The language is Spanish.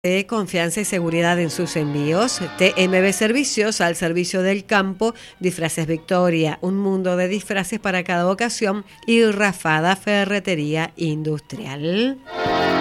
De confianza y seguridad en sus envíos. TMB Servicios, al servicio del campo. Disfraces Victoria, un mundo de disfraces para cada ocasión. Y Rafada Ferretería Industrial.